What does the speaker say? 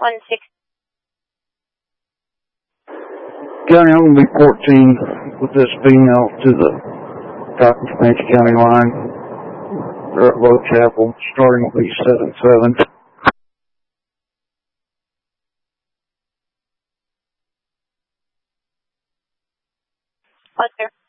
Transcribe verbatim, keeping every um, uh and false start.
one six. County, I'm going to be fourteen with this being out to the Cochran County line. They're at Low Chapel, starting will be seven seven. What's there?